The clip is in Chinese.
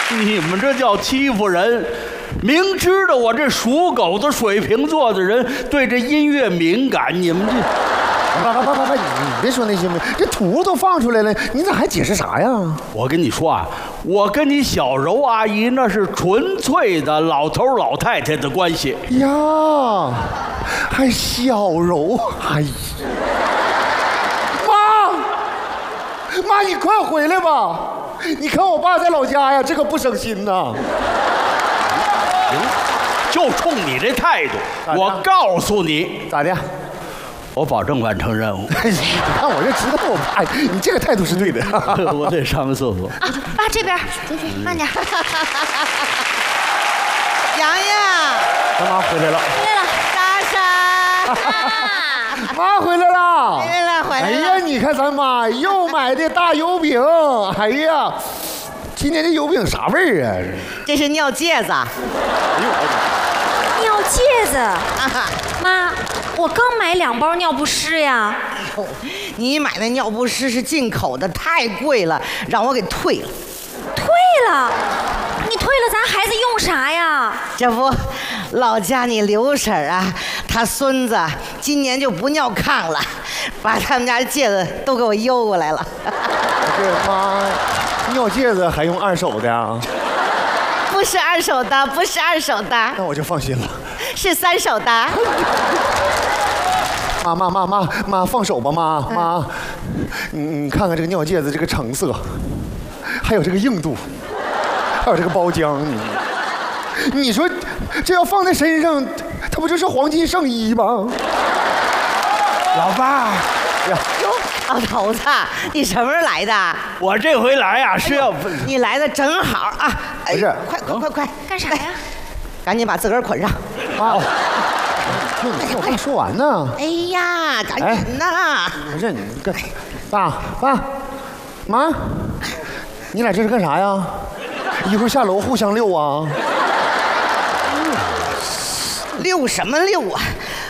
你们这叫欺负人！明知道我这属狗的水瓶座的人对这音乐敏感，你们这…… 爸，你别说那些，这图都放出来了，你咋还解释啥呀？ 我跟你说啊，我跟你小柔阿姨那是纯粹的老头老太太的关系呀，还小柔阿姨。妈，你快回来吧！你看我爸在老家呀，这可不省心呐。 就冲你这态度，我告诉你， 咋的？ 我保证完成任务。 你看我就知道我爸，你这个态度是对的。 我得上个厕所。 啊，爸这边，慢点。 洋洋， 咱妈回来了。 回来了， 莎莎， 妈回来了。 回来了。 哎呀，你看咱妈又买的大油饼，哎呀，今年这油饼啥味儿啊？ 这是尿介子。 哎呦， 尿介子。妈，我刚买2包尿不湿呀。 你买的尿不湿是进口的，太贵了，让我给退了。 退了？你退了，咱孩子用啥呀？ 这不，老家你刘婶啊，她孙子今年就不尿炕了，把他们家的戒指都给我邮过来了。 这妈，尿戒指还用2手的啊？ 不是2手的，不是2手的， 那我就放心了。 是3手的。 妈，放手吧，妈，你看看这个尿戒指这个成色，还有这个硬度，还有这个包浆，你说这要放在身上，它不就是黄金圣衣吗？ 老爸哟，老头子，你什么时候来的？ 我这回来呀是要…… 你来的正好啊！ 不是， 快， 干啥呀？ 赶紧把自个儿捆上。 妈，你听我话说完呢。 哎呀，赶紧呐！ 不是你干，爸，妈，你俩这是干啥呀？一会儿下楼互相遛啊？ 遛什么遛啊？